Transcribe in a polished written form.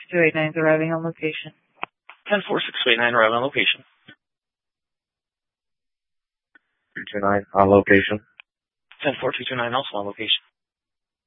10-46289 is arriving on location. 10-46289 arriving on location. 229 on location. 10-4229 also on location.